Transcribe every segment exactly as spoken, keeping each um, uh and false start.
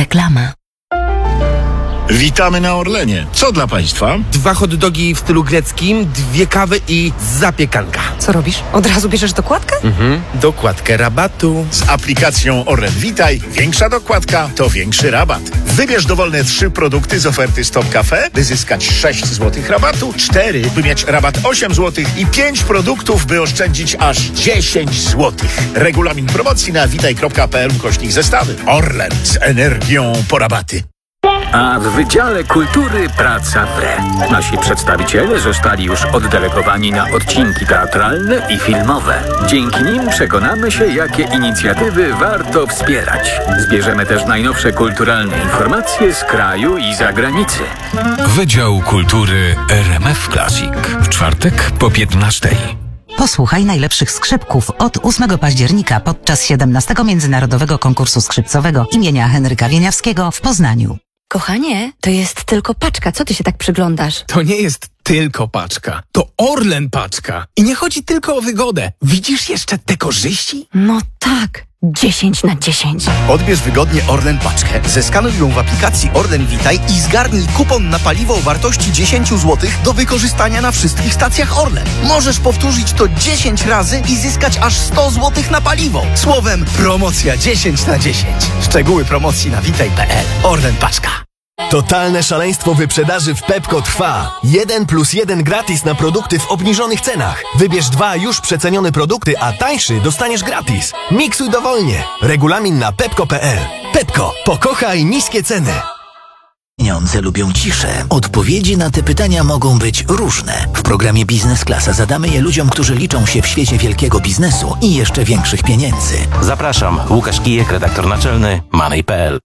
Reklama. Witamy na Orlenie. Co dla Państwa? Dwa hot dogi w stylu greckim, dwie kawy i zapiekanka. Co robisz? Od razu bierzesz dokładkę? Mhm, dokładkę rabatu. Z aplikacją Orlen Witaj większa dokładka to większy rabat. Wybierz dowolne trzy produkty z oferty Stop Cafe, by zyskać sześć złotych rabatu, cztery, by mieć rabat osiem złotych i pięć produktów, by oszczędzić aż dziesięć złotych. Regulamin promocji na witaj.pl ukośnik zestawy. Orlen z energią po rabaty. A w Wydziale Kultury praca wre. Nasi przedstawiciele zostali już oddelegowani na odcinki teatralne i filmowe. Dzięki nim przekonamy się, jakie inicjatywy warto wspierać. Zbierzemy też najnowsze kulturalne informacje z kraju i zagranicy. Wydział Kultury R M F Classic. W czwartek po piętnastej. Posłuchaj najlepszych skrzypków od ósmego października podczas siedemnastego Międzynarodowego Konkursu Skrzypcowego imienia Henryka Wieniawskiego w Poznaniu. Kochanie, to jest tylko paczka. Co ty się tak przyglądasz? To nie jest tylko paczka. To Orlen paczka. I nie chodzi tylko o wygodę. Widzisz jeszcze te korzyści? No tak. dziesięć na dziesięć. Odbierz wygodnie Orlen paczkę, zeskanuj ją w aplikacji Orlen Witaj i zgarnij kupon na paliwo o wartości dziesięć złotych do wykorzystania na wszystkich stacjach Orlen. Możesz powtórzyć to dziesięć razy i zyskać aż sto złotych na paliwo. Słowem, promocja dziesięć na dziesięć. Szczegóły promocji na witaj kropka p l. Orlen paczka. Totalne szaleństwo wyprzedaży w Pepco trwa. Jeden plus jeden gratis na produkty w obniżonych cenach. Wybierz dwa już przecenione produkty, a tańszy dostaniesz gratis. Miksuj dowolnie. Regulamin na pepco kropka p l. Pepco. Pokochaj niskie ceny. Pieniądze lubią ciszę. Odpowiedzi na te pytania mogą być różne. W programie Biznes Klasa zadamy je ludziom, którzy liczą się w świecie wielkiego biznesu i jeszcze większych pieniędzy. Zapraszam. Łukasz Kijek, redaktor naczelny Money kropka p l.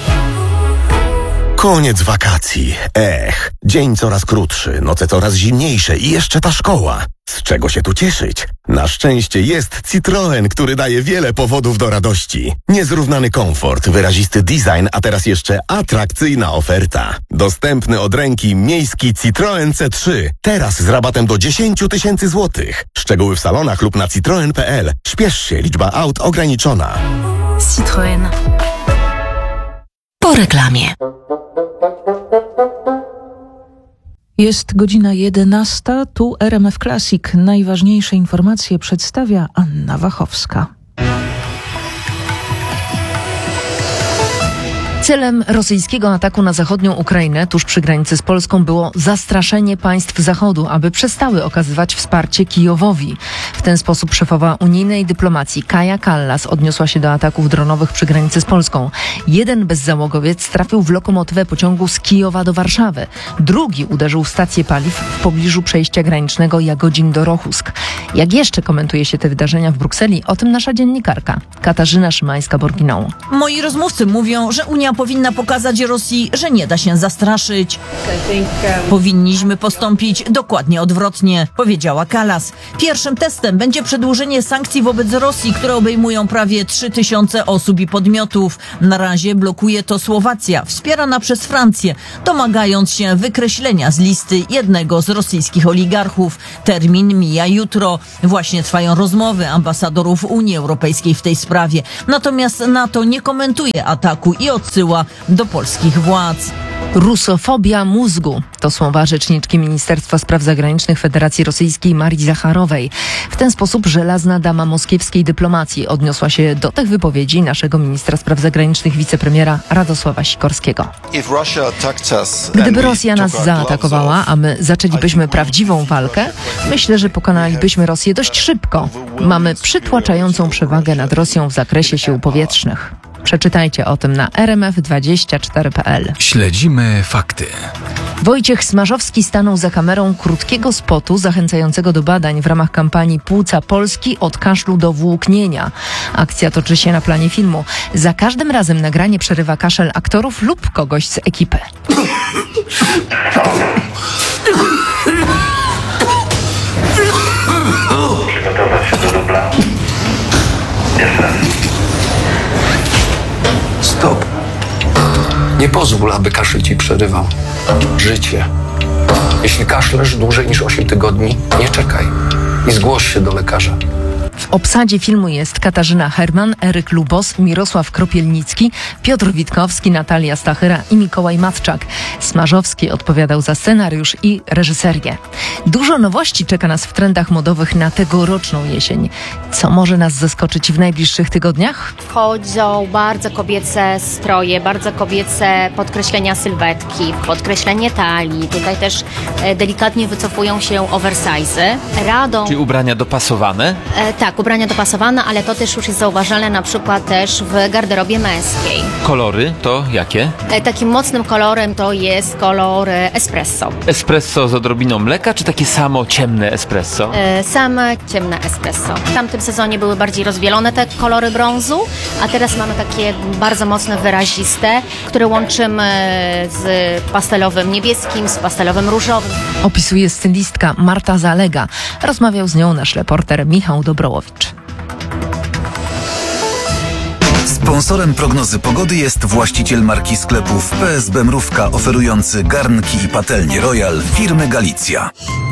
Koniec wakacji. Ech, dzień coraz krótszy, noce coraz zimniejsze i jeszcze ta szkoła. Z czego się tu cieszyć? Na szczęście jest Citroen, który daje wiele powodów do radości. Niezrównany komfort, wyrazisty design, a teraz jeszcze atrakcyjna oferta. Dostępny od ręki miejski Citroen C trzy. Teraz z rabatem do dziesięć tysięcy złotych. Szczegóły w salonach lub na citroen kropka p l. Śpiesz się, liczba aut ograniczona. Citroen. Po reklamie. Jest godzina jedenasta, tu R M F Classic. Najważniejsze informacje przedstawia Anna Wachowska. Celem rosyjskiego ataku na zachodnią Ukrainę tuż przy granicy z Polską było zastraszenie państw Zachodu, aby przestały okazywać wsparcie Kijowowi. W ten sposób szefowa unijnej dyplomacji Kaja Kallas odniosła się do ataków dronowych przy granicy z Polską. Jeden bezzałogowiec trafił w lokomotywę pociągu z Kijowa do Warszawy. Drugi uderzył w stację paliw w pobliżu przejścia granicznego Jagodzin-Dorochusk. Jak jeszcze komentuje się te wydarzenia w Brukseli? O tym nasza dziennikarka Katarzyna Szymańska-Borginą. Moi rozmówcy mówią, że Unia powinna pokazać Rosji, że nie da się zastraszyć. Powinniśmy postąpić dokładnie odwrotnie, powiedziała Kallas. Pierwszym testem będzie przedłużenie sankcji wobec Rosji, które obejmują prawie trzy tysiące osób i podmiotów. Na razie blokuje to Słowacja, wspierana przez Francję, domagając się wykreślenia z listy jednego z rosyjskich oligarchów. Termin mija jutro. Właśnie trwają rozmowy ambasadorów Unii Europejskiej w tej sprawie. Natomiast NATO nie komentuje ataku i odsyła do polskich władz. Rusofobia mózgu to słowa rzeczniczki Ministerstwa Spraw Zagranicznych Federacji Rosyjskiej Marii Zacharowej. W ten sposób żelazna dama moskiewskiej dyplomacji odniosła się do tych wypowiedzi naszego ministra spraw zagranicznych wicepremiera Radosława Sikorskiego. Gdyby Rosja nas zaatakowała, a my zaczęlibyśmy prawdziwą walkę, myślę, że pokonalibyśmy Rosję dość szybko. Mamy przytłaczającą przewagę nad Rosją w zakresie sił powietrznych. Przeczytajcie o tym na r m f dwadzieścia cztery kropka p l. Śledzimy fakty. Wojciech Smarzowski stanął za kamerą krótkiego spotu zachęcającego do badań w ramach kampanii Płuca Polski od kaszlu do włóknienia. Akcja toczy się na planie filmu. Za każdym razem nagranie przerywa kaszel aktorów lub kogoś z ekipy. Przygotować się do dubla. Jeszcze raz. Stop. Nie pozwól, aby kaszel ci przerywał życie. Jeśli kaszlesz dłużej niż osiem tygodni, nie czekaj i zgłoś się do lekarza. W obsadzie filmu jest Katarzyna Herman, Eryk Lubos, Mirosław Kropielnicki, Piotr Witkowski, Natalia Stachyra i Mikołaj Matczak. Smarzowski odpowiadał za scenariusz i reżyserię. Dużo nowości czeka nas w trendach modowych na tegoroczną jesień. Co może nas zaskoczyć w najbliższych tygodniach? Wchodzą bardzo kobiece stroje, bardzo kobiece podkreślenia sylwetki, podkreślenie talii. Tutaj też e, delikatnie wycofują się oversize'y. Radą... Czyli ubrania dopasowane? E, tak, ubrania dopasowane, ale to też już jest zauważalne na przykład też w garderobie męskiej. Kolory to jakie? E, takim mocnym kolorem to jest kolor e, espresso. Espresso z odrobiną mleka, czy takie samo ciemne espresso? E, same ciemne espresso. W tamtym sezonie były bardziej rozbielone te kolory brązu, a teraz mamy takie bardzo mocne, wyraziste, które łączymy z pastelowym niebieskim, z pastelowym różowym. Opisuje stylistka Marta Zalega. Rozmawiał z nią nasz reporter Michał Dobrołowicz. Sponsorem prognozy pogody jest właściciel marki sklepów P S B Mrówka, oferujący garnki i patelnie Royal firmy Galicja.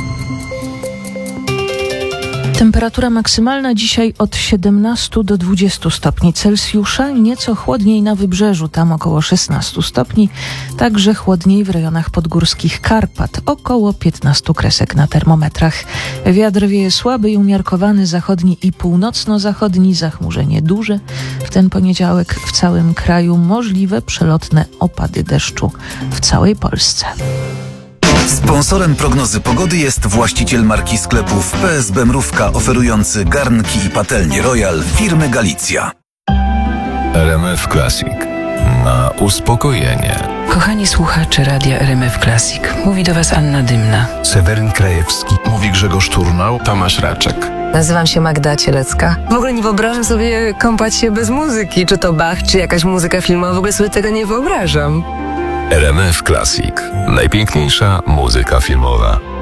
Temperatura maksymalna dzisiaj od siedemnastu do dwudziestu stopni Celsjusza, nieco chłodniej na wybrzeżu, tam około szesnastu stopni, także chłodniej w rejonach podgórskich Karpat, około piętnastu kresek na termometrach. Wiatr wieje słaby i umiarkowany, zachodni i północno-zachodni, zachmurzenie duże. W ten poniedziałek w całym kraju możliwe przelotne opady deszczu w całej Polsce. Sponsorem prognozy pogody jest właściciel marki sklepów P S B Mrówka, oferujący garnki i patelnie Royal firmy Galicja. R M F Classic. Na uspokojenie. Kochani słuchacze Radia R M F Classic. Mówi do Was Anna Dymna. Seweryn Krajewski. Mówi Grzegorz Turnał. Tomasz Raczek. Nazywam się Magda Cielecka. W ogóle nie wyobrażam sobie kąpać się bez muzyki. Czy to Bach, czy jakaś muzyka filmowa. W ogóle sobie tego nie wyobrażam. R M F Classic. Najpiękniejsza muzyka filmowa.